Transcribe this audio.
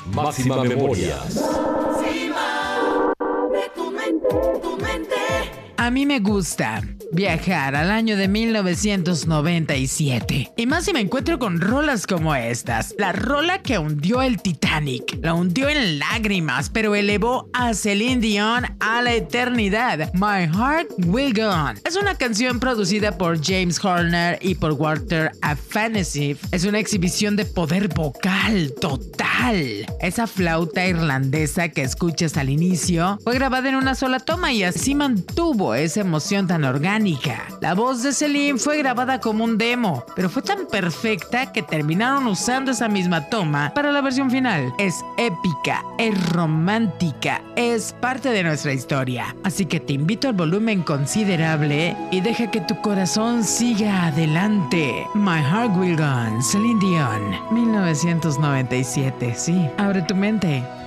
Máxima Memorias. A mí me gusta viajar al año de 1997. Y más si me encuentro con rolas como estas. La rola que hundió el Titanic. La hundió en lágrimas, pero elevó a Celine Dion a la eternidad. My Heart Will Go On. Es una canción producida por James Horner y por Walter Afanasieff. Es una exhibición de poder vocal total. Esa flauta irlandesa que escuchas al inicio fue grabada en una sola toma y así mantuvo esa emoción tan orgánica. La voz de Celine fue grabada como un demo, pero fue tan perfecta que terminaron usando esa misma toma para la versión final. Es épica, es romántica, es parte de nuestra historia. Así que te invito al volumen considerable y deja que tu corazón siga adelante. My Heart Will Go On, Celine Dion, 1997. Sí, abre tu mente.